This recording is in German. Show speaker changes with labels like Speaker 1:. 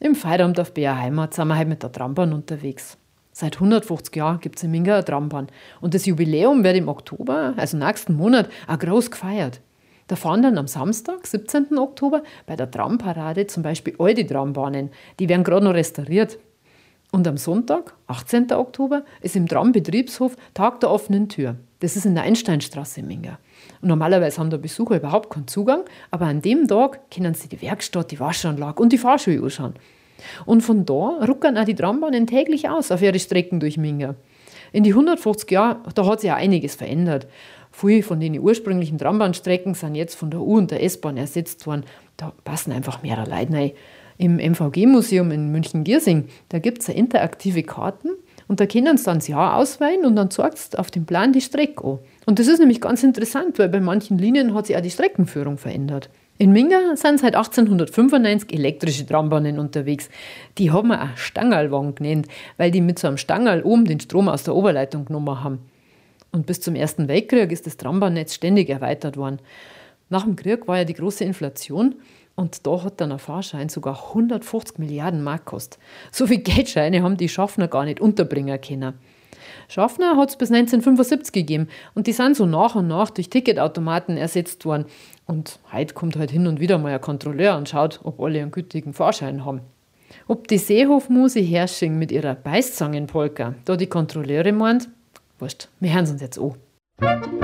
Speaker 1: Im Feierabend auf BR Heimat sind wir heute mit der Trambahn unterwegs. Seit 150 Jahren gibt es in Minga eine Trambahn. Und das Jubiläum wird im Oktober, also nächsten Monat, auch groß gefeiert. Da fahren dann am Samstag, 17. Oktober, bei der Tramparade zum Beispiel alte Trambahnen. Die werden gerade noch restauriert. Und am Sonntag, 18. Oktober, ist im Trambetriebshof Tag der offenen Tür. Das ist in der Einsteinstraße in Minga. Und normalerweise haben da Besucher überhaupt keinen Zugang, aber an dem Tag können sie die Werkstatt, die Waschanlage und die Fahrschule anschauen. Und von da ruckern auch die Trambahnen täglich aus auf ihre Strecken durch Minga. In die 150 Jahren, da hat sich ja einiges verändert. Viele von den ursprünglichen Trambahnstrecken sind jetzt von der U- und der S-Bahn ersetzt worden. Da passen einfach mehrere Leute rein. Im MVG-Museum in München-Giersing, da gibt es interaktive Karten und da können sie dann das Jahr auswählen und dann zeigt es auf dem Plan die Strecke an. Und das ist nämlich ganz interessant, weil bei manchen Linien hat sich auch die Streckenführung verändert. In Minga sind seit 1895 elektrische Trambahnen unterwegs. Die haben wir auch Stangerlwagen genannt, weil die mit so einem Stangerl oben den Strom aus der Oberleitung genommen haben. Und bis zum Ersten Weltkrieg ist das Trambahnnetz ständig erweitert worden. Nach dem Krieg war ja die große Inflation und da hat dann ein Fahrschein sogar 150 Milliarden Mark gekostet. So viele Geldscheine haben die Schaffner gar nicht unterbringen können. Schaffner hat es bis 1975 gegeben und die sind so nach und nach durch Ticketautomaten ersetzt worden. Und heute kommt halt hin und wieder mal ein Kontrolleur und schaut, ob alle einen gültigen Fahrschein haben. Ob die Seehofmuse Hersching mit ihrer Beißzangenpolka da die Kontrolleure meint, wurscht, wir hören uns jetzt an.